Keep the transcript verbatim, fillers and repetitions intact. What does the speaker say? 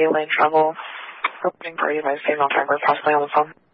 lane travel. Reporting for you by female driver, possibly on the phone.